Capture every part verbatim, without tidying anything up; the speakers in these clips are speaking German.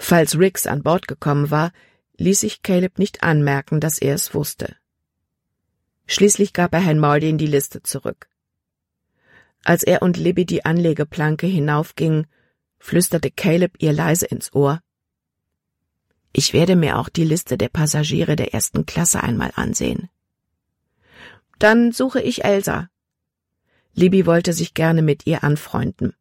Falls Riggs an Bord gekommen war, ließ sich Caleb nicht anmerken, dass er es wusste. Schließlich gab er Herrn Mauldin die Liste zurück. Als er und Libby die Anlegeplanke hinaufgingen, flüsterte Caleb ihr leise ins Ohr: »Ich werde mir auch die Liste der Passagiere der ersten Klasse einmal ansehen.« »Dann suche ich Elsa.« Libby wollte sich gerne mit ihr anfreunden.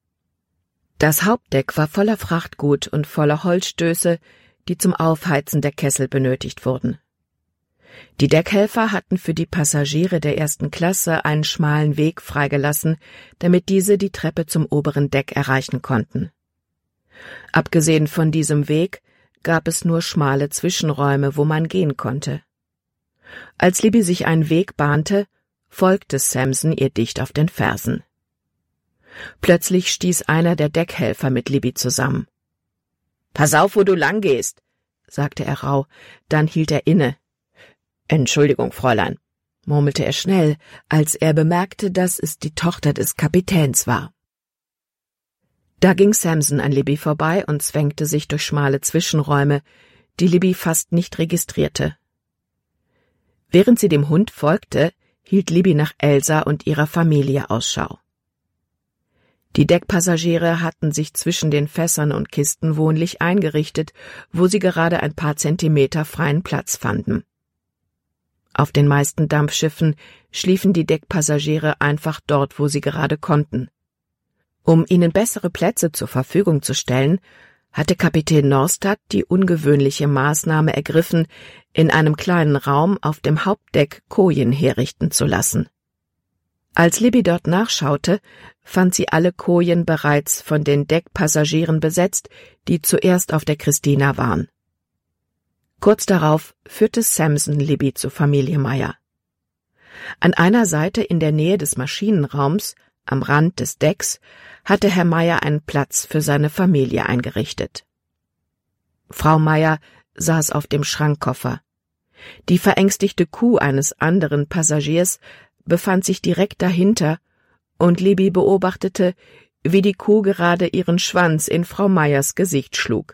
Das Hauptdeck war voller Frachtgut und voller Holzstöße, die zum Aufheizen der Kessel benötigt wurden. Die Deckhelfer hatten für die Passagiere der ersten Klasse einen schmalen Weg freigelassen, damit diese die Treppe zum oberen Deck erreichen konnten. Abgesehen von diesem Weg gab es nur schmale Zwischenräume, wo man gehen konnte. Als Libby sich einen Weg bahnte, folgte Samson ihr dicht auf den Fersen. Plötzlich stieß einer der Deckhelfer mit Libby zusammen. »Pass auf, wo du lang gehst«, sagte er rauh, dann hielt er inne. »Entschuldigung, Fräulein«, murmelte er schnell, als er bemerkte, dass es die Tochter des Kapitäns war. Da ging Samson an Libby vorbei und zwängte sich durch schmale Zwischenräume, die Libby fast nicht registrierte. Während sie dem Hund folgte, hielt Libby nach Elsa und ihrer Familie Ausschau. Die Deckpassagiere hatten sich zwischen den Fässern und Kisten wohnlich eingerichtet, wo sie gerade ein paar Zentimeter freien Platz fanden. Auf den meisten Dampfschiffen schliefen die Deckpassagiere einfach dort, wo sie gerade konnten. Um ihnen bessere Plätze zur Verfügung zu stellen, hatte Kapitän Norstad die ungewöhnliche Maßnahme ergriffen, in einem kleinen Raum auf dem Hauptdeck Kojen herrichten zu lassen. Als Libby dort nachschaute, fand sie alle Kojen bereits von den Deckpassagieren besetzt, die zuerst auf der Christina waren. Kurz darauf führte Samson Libby zur Familie Meyer. An einer Seite in der Nähe des Maschinenraums, am Rand des Decks, hatte Herr Meyer einen Platz für seine Familie eingerichtet. Frau Meyer saß auf dem Schrankkoffer. Die verängstigte Kuh eines anderen Passagiers befand sich direkt dahinter, und Libby beobachtete, wie die Kuh gerade ihren Schwanz in Frau Meyers Gesicht schlug.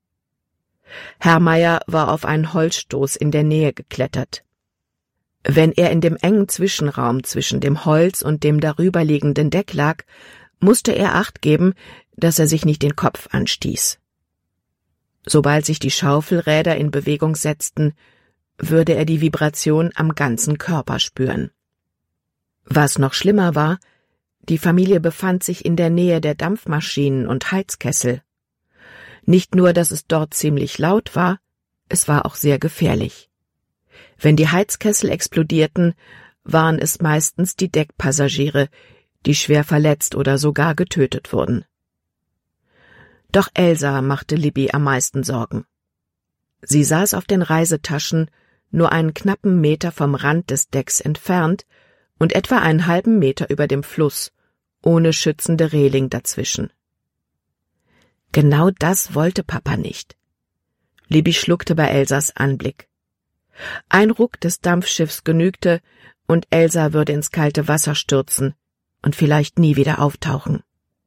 Herr Meyer war auf einen Holzstoß in der Nähe geklettert. Wenn er in dem engen Zwischenraum zwischen dem Holz und dem darüberliegenden Deck lag, musste er Acht geben, dass er sich nicht den Kopf anstieß. Sobald sich die Schaufelräder in Bewegung setzten, würde er die Vibration am ganzen Körper spüren. Was noch schlimmer war, die Familie befand sich in der Nähe der Dampfmaschinen und Heizkessel. Nicht nur, dass es dort ziemlich laut war, es war auch sehr gefährlich. Wenn die Heizkessel explodierten, waren es meistens die Deckpassagiere, die schwer verletzt oder sogar getötet wurden. Doch Elsa machte Libby am meisten Sorgen. Sie saß auf den Reisetaschen, nur einen knappen Meter vom Rand des Decks entfernt und etwa einen halben Meter über dem Fluss, ohne schützende Reling dazwischen. Genau das wollte Papa nicht. Libby schluckte bei Elsas Anblick. Ein Ruck des Dampfschiffs genügte, und Elsa würde ins kalte Wasser stürzen und vielleicht nie wieder auftauchen.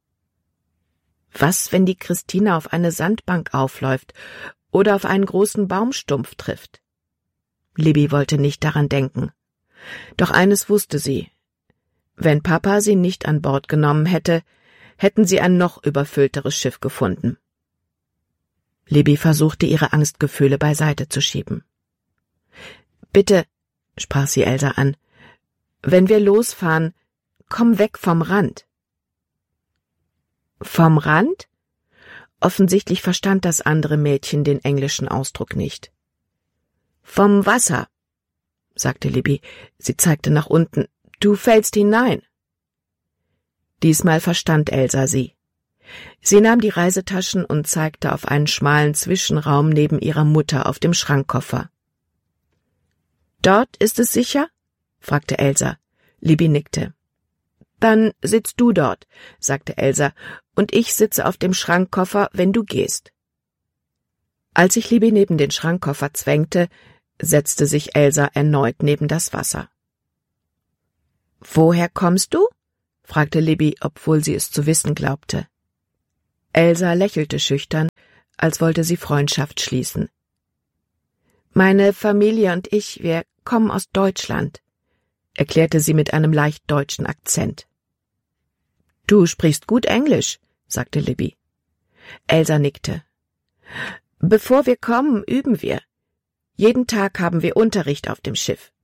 Was, wenn die Christina auf eine Sandbank aufläuft oder auf einen großen Baumstumpf trifft? Libby wollte nicht daran denken. Doch eines wusste sie: Wenn Papa sie nicht an Bord genommen hätte, hätten sie ein noch überfüllteres Schiff gefunden. Libby versuchte, ihre Angstgefühle beiseite zu schieben. »Bitte«, sprach sie Elsa an, »wenn wir losfahren, komm weg vom Rand.« »Vom Rand?« Offensichtlich verstand das andere Mädchen den englischen Ausdruck nicht. »Vom Wasser«, sagte Libby. Sie zeigte nach unten. »Du fällst hinein.« Diesmal verstand Elsa sie. Sie nahm die Reisetaschen und zeigte auf einen schmalen Zwischenraum neben ihrer Mutter auf dem Schrankkoffer. »Dort ist es sicher?« fragte Elsa. Libby nickte. »Dann sitzt du dort«, sagte Elsa, »und ich sitze auf dem Schrankkoffer, wenn du gehst.« Als sich Libby neben den Schrankkoffer zwängte, setzte sich Elsa erneut neben das Wasser. »Woher kommst du?« fragte Libby, obwohl sie es zu wissen glaubte. Elsa lächelte schüchtern, als wollte sie Freundschaft schließen. »Meine Familie und ich, wir kommen aus Deutschland«, erklärte sie mit einem leicht deutschen Akzent. »Du sprichst gut Englisch«, sagte Libby. Elsa nickte. »Bevor wir kommen, üben wir. Jeden Tag haben wir Unterricht auf dem Schiff.«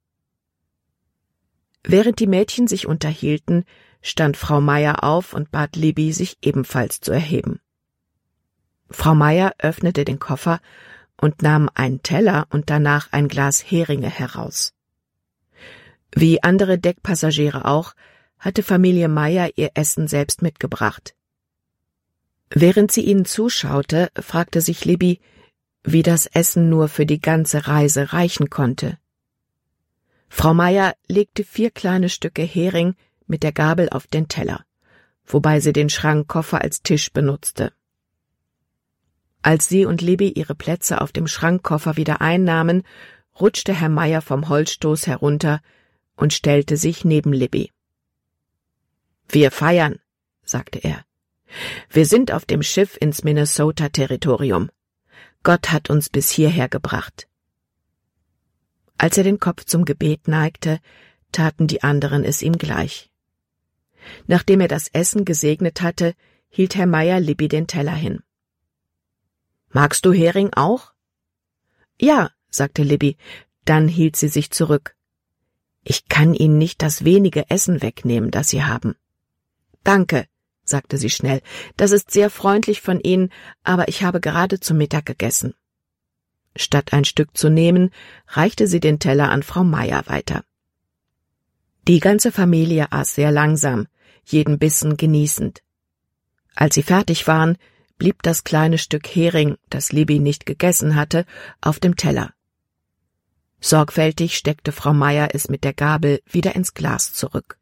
Während die Mädchen sich unterhielten, stand Frau Meyer auf und bat Libby, sich ebenfalls zu erheben. Frau Meyer öffnete den Koffer und nahm einen Teller und danach ein Glas Heringe heraus. Wie andere Deckpassagiere auch, hatte Familie Meyer ihr Essen selbst mitgebracht. Während sie ihnen zuschaute, fragte sich Libby, wie das Essen nur für die ganze Reise reichen konnte. Frau Meyer legte vier kleine Stücke Hering mit der Gabel auf den Teller, wobei sie den Schrankkoffer als Tisch benutzte. Als sie und Libby ihre Plätze auf dem Schrankkoffer wieder einnahmen, rutschte Herr Meyer vom Holzstoß herunter und stellte sich neben Libby. »Wir feiern«, sagte er. »Wir sind auf dem Schiff ins Minnesota-Territorium. Gott hat uns bis hierher gebracht.« Als er den Kopf zum Gebet neigte, taten die anderen es ihm gleich. Nachdem er das Essen gesegnet hatte, hielt Herr Meyer Libby den Teller hin. »Magst du Hering auch?« »Ja«, sagte Libby, dann hielt sie sich zurück. »Ich kann Ihnen nicht das wenige Essen wegnehmen, das Sie haben.« »Danke«, sagte sie schnell, »das ist sehr freundlich von Ihnen, aber ich habe gerade zu Mittag gegessen.« Statt ein Stück zu nehmen, reichte sie den Teller an Frau Meyer weiter. Die ganze Familie aß sehr langsam, jeden Bissen genießend. Als sie fertig waren, blieb das kleine Stück Hering, das Libby nicht gegessen hatte, auf dem Teller. Sorgfältig steckte Frau Meyer es mit der Gabel wieder ins Glas zurück.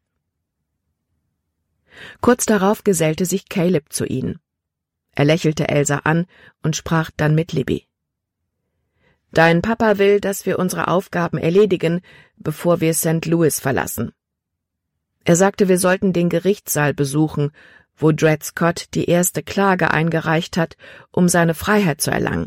Kurz darauf gesellte sich Caleb zu ihnen. Er lächelte Elsa an und sprach dann mit Libby. »Dein Papa will, dass wir unsere Aufgaben erledigen, bevor wir Sankt Louis verlassen. Er sagte, wir sollten den Gerichtssaal besuchen, wo Dred Scott die erste Klage eingereicht hat, um seine Freiheit zu erlangen.«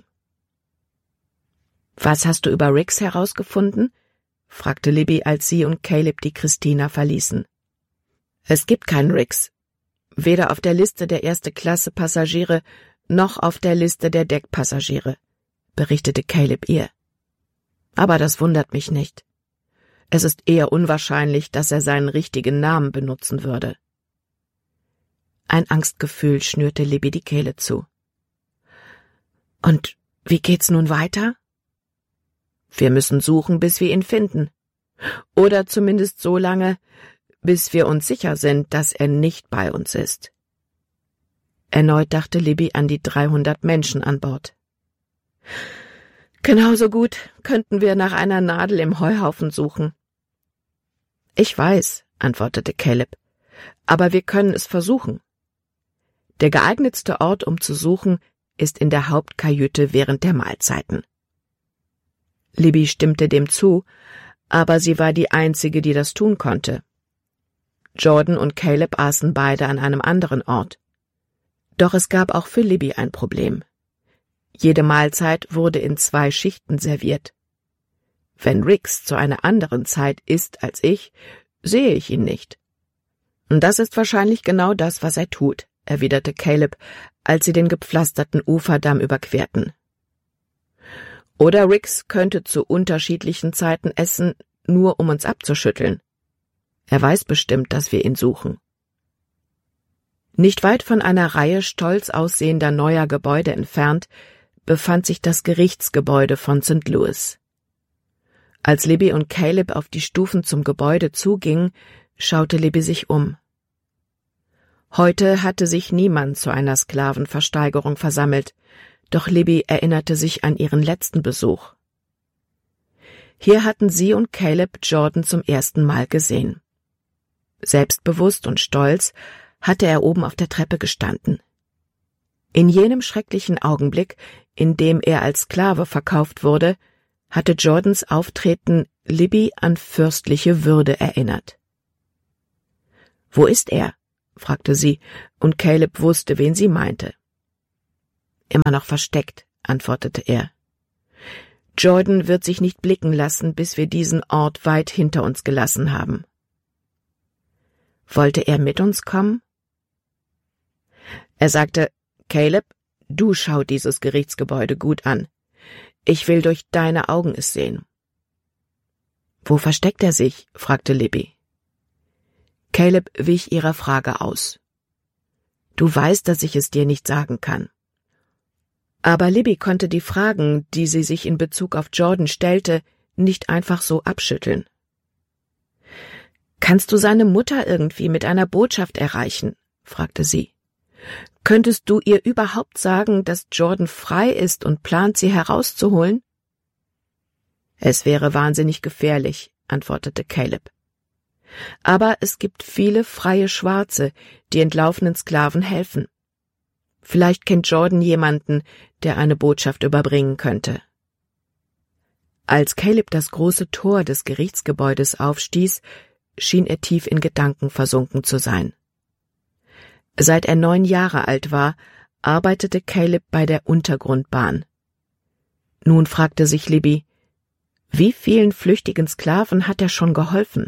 »Was hast du über Riggs herausgefunden?« fragte Libby, als sie und Caleb die Christina verließen. »Es gibt keinen Riggs. Weder auf der Liste der Erste-Klasse-Passagiere noch auf der Liste der Deckpassagiere«, berichtete Caleb ihr. »Aber das wundert mich nicht. Es ist eher unwahrscheinlich, dass er seinen richtigen Namen benutzen würde.« Ein Angstgefühl schnürte Libby die Kehle zu. »Und wie geht's nun weiter?« »Wir müssen suchen, bis wir ihn finden. Oder zumindest so lange, bis wir uns sicher sind, dass er nicht bei uns ist.« Erneut dachte Libby an die dreihundert Menschen an Bord. »Genauso gut könnten wir nach einer Nadel im Heuhaufen suchen.« »Ich weiß«, antwortete Caleb, »aber wir können es versuchen. Der geeignetste Ort, um zu suchen, ist in der Hauptkajüte während der Mahlzeiten.« Libby stimmte dem zu, aber sie war die Einzige, die das tun konnte. Jordan und Caleb aßen beide an einem anderen Ort. Doch es gab auch für Libby ein Problem. Jede Mahlzeit wurde in zwei Schichten serviert. Wenn Riggs zu einer anderen Zeit isst als ich, sehe ich ihn nicht. Und das ist wahrscheinlich genau das, was er tut, erwiderte Caleb, als sie den gepflasterten Uferdamm überquerten. Oder Riggs könnte zu unterschiedlichen Zeiten essen, nur um uns abzuschütteln. Er weiß bestimmt, dass wir ihn suchen. Nicht weit von einer Reihe stolz aussehender neuer Gebäude entfernt befand sich das Gerichtsgebäude von Sankt Louis. Als Libby und Caleb auf die Stufen zum Gebäude zugingen, schaute Libby sich um. Heute hatte sich niemand zu einer Sklavenversteigerung versammelt, doch Libby erinnerte sich an ihren letzten Besuch. Hier hatten sie und Caleb Jordan zum ersten Mal gesehen. Selbstbewusst und stolz hatte er oben auf der Treppe gestanden. In jenem schrecklichen Augenblick, in dem er als Sklave verkauft wurde, hatte Jordans Auftreten Libby an fürstliche Würde erinnert. »Wo ist er?« fragte sie, und Caleb wusste, wen sie meinte. Immer noch versteckt, antwortete er. Jordan wird sich nicht blicken lassen, bis wir diesen Ort weit hinter uns gelassen haben. Wollte er mit uns kommen? Er sagte, Caleb, du schau dieses Gerichtsgebäude gut an. Ich will durch deine Augen es sehen. Wo versteckt er sich? Fragte Libby. Caleb wich ihrer Frage aus. Du weißt, dass ich es dir nicht sagen kann. Aber Libby konnte die Fragen, die sie sich in Bezug auf Jordan stellte, nicht einfach so abschütteln. Kannst du seine Mutter irgendwie mit einer Botschaft erreichen? Fragte sie. Könntest du ihr überhaupt sagen, dass Jordan frei ist und plant, sie herauszuholen? Es wäre wahnsinnig gefährlich, antwortete Caleb. Aber es gibt viele freie Schwarze, die entlaufenen Sklaven helfen. Vielleicht kennt Jordan jemanden, der eine Botschaft überbringen könnte. Als Caleb das große Tor des Gerichtsgebäudes aufstieß, schien er tief in Gedanken versunken zu sein. Seit er neun Jahre alt war, arbeitete Caleb bei der Untergrundbahn. Nun fragte sich Libby, wie vielen flüchtigen Sklaven hat er schon geholfen?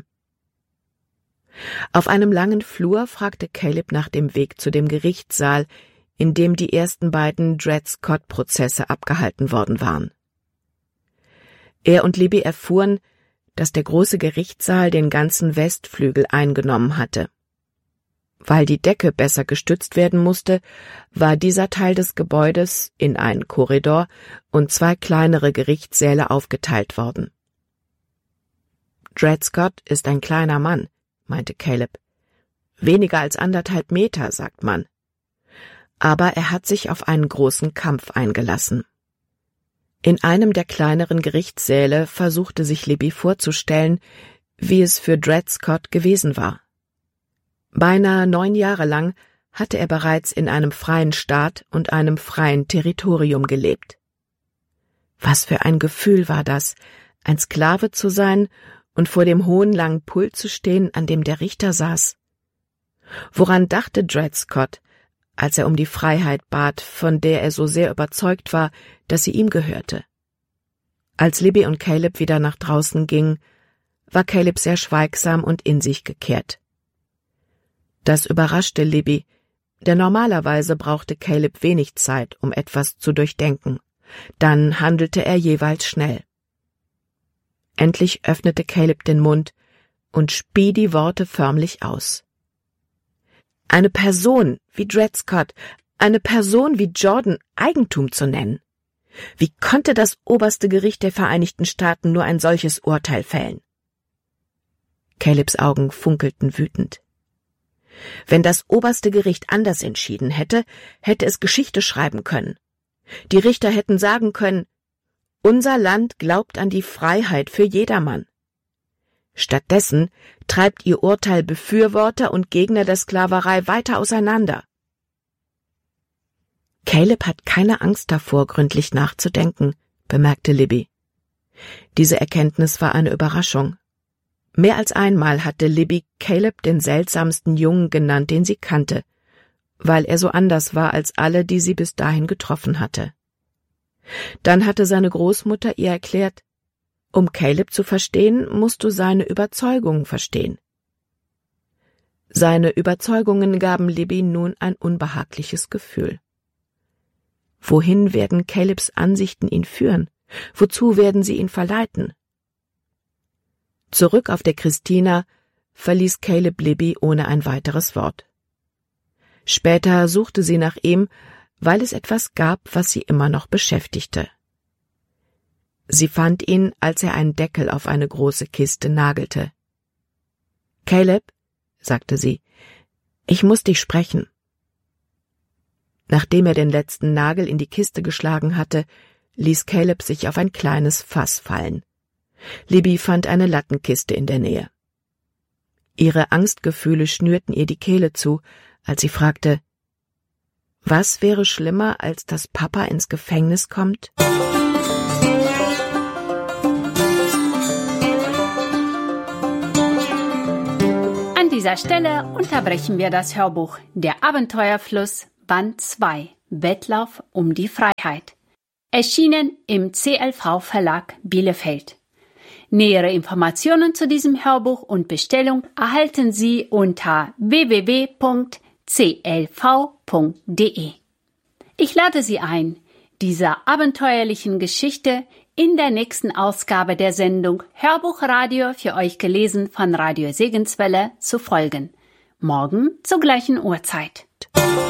Auf einem langen Flur fragte Caleb nach dem Weg zu dem Gerichtssaal, in dem die ersten beiden Dred-Scott-Prozesse abgehalten worden waren. Er und Libby erfuhren, dass der große Gerichtssaal den ganzen Westflügel eingenommen hatte. Weil die Decke besser gestützt werden musste, war dieser Teil des Gebäudes in einen Korridor und zwei kleinere Gerichtssäle aufgeteilt worden. Dred Scott ist ein kleiner Mann, meinte Caleb. Weniger als anderthalb Meter, sagt man. Aber er hat sich auf einen großen Kampf eingelassen. In einem der kleineren Gerichtssäle versuchte sich Libby vorzustellen, wie es für Dred Scott gewesen war. Beinahe neun Jahre lang hatte er bereits in einem freien Staat und einem freien Territorium gelebt. Was für ein Gefühl war das, ein Sklave zu sein und vor dem hohen langen Pult zu stehen, an dem der Richter saß. Woran dachte Dred Scott, als er um die Freiheit bat, von der er so sehr überzeugt war, dass sie ihm gehörte? Als Libby und Caleb wieder nach draußen gingen, war Caleb sehr schweigsam und in sich gekehrt. Das überraschte Libby, denn normalerweise brauchte Caleb wenig Zeit, um etwas zu durchdenken. Dann handelte er jeweils schnell. Endlich öffnete Caleb den Mund und spie die Worte förmlich aus. Eine Person wie Dred Scott, eine Person wie Jordan Eigentum zu nennen. Wie konnte das oberste Gericht der Vereinigten Staaten nur ein solches Urteil fällen? Calebs Augen funkelten wütend. Wenn das oberste Gericht anders entschieden hätte, hätte es Geschichte schreiben können. Die Richter hätten sagen können, unser Land glaubt an die Freiheit für jedermann. Stattdessen treibt ihr Urteil Befürworter und Gegner der Sklaverei weiter auseinander. Caleb hat keine Angst davor, gründlich nachzudenken, bemerkte Libby. Diese Erkenntnis war eine Überraschung. Mehr als einmal hatte Libby Caleb den seltsamsten Jungen genannt, den sie kannte, weil er so anders war als alle, die sie bis dahin getroffen hatte. Dann hatte seine Großmutter ihr erklärt, um Caleb zu verstehen, musst du seine Überzeugungen verstehen. Seine Überzeugungen gaben Libby nun ein unbehagliches Gefühl. Wohin werden Calebs Ansichten ihn führen? Wozu werden sie ihn verleiten? Zurück auf der Christina verließ Caleb Libby ohne ein weiteres Wort. Später suchte sie nach ihm, weil es etwas gab, was sie immer noch beschäftigte. Sie fand ihn, als er einen Deckel auf eine große Kiste nagelte. »Caleb«, sagte sie, »ich muss dich sprechen.« Nachdem er den letzten Nagel in die Kiste geschlagen hatte, ließ Caleb sich auf ein kleines Fass fallen. Libby fand eine Lattenkiste in der Nähe. Ihre Angstgefühle schnürten ihr die Kehle zu, als sie fragte, was wäre schlimmer, als dass Papa ins Gefängnis kommt? An dieser Stelle unterbrechen wir das Hörbuch Der Abenteuerfluss Band zwei. Wettlauf um die Freiheit. Erschienen im C L V Verlag Bielefeld. Nähere Informationen zu diesem Hörbuch und Bestellung erhalten Sie unter w w w punkt c l v punkt d e. Ich lade Sie ein, dieser abenteuerlichen Geschichte in der nächsten Ausgabe der Sendung Hörbuchradio für euch gelesen von Radio Segenswelle zu folgen. Morgen zur gleichen Uhrzeit.